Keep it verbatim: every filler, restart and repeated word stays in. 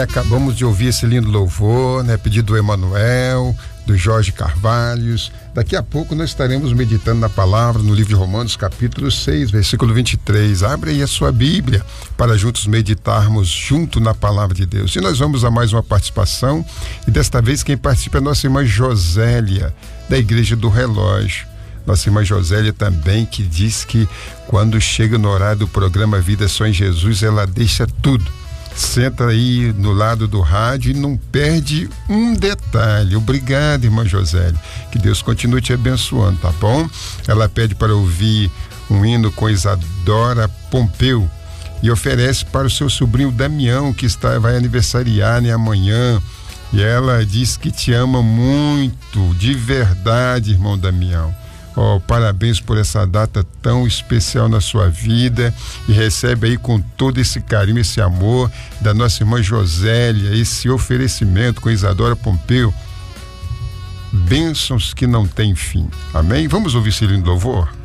Acabamos de ouvir esse lindo louvor, né? Pedido do Emanuel, do Jorge Carvalhos. Daqui a pouco nós estaremos meditando na palavra no livro de Romanos, capítulo seis, versículo vinte e três. Abre aí a sua Bíblia para juntos meditarmos junto na palavra de Deus. E nós vamos a mais uma participação, e desta vez quem participa é a nossa irmã Josélia, da Igreja do Relógio. Nossa irmã Josélia também, que diz que quando chega no horário do programa Vida Só em Jesus, ela deixa tudo. Senta aí no lado do rádio e não perde um detalhe. Obrigado, irmã Josélia. Que Deus continue te abençoando, tá bom? Ela pede para ouvir um hino com Isadora Pompeu e oferece para o seu sobrinho Damião, que está, vai aniversariar, né, amanhã. E ela diz que te ama muito, de verdade, irmão Damião. Oh, parabéns por essa data tão especial na sua vida, e recebe aí com todo esse carinho, esse amor da nossa irmã Josélia, esse oferecimento com Isadora Pompeu. Bênçãos que não têm fim. Amém? Vamos ouvir esse lindo louvor?